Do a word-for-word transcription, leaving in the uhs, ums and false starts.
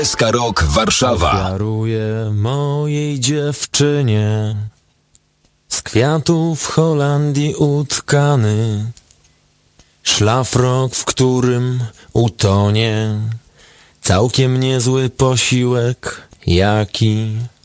S K Rock Warszawa. Ofiaruję mojej dziewczynie z kwiatów Holandii utkany szlafrok, w którym utonie całkiem niezły posiłek, jaki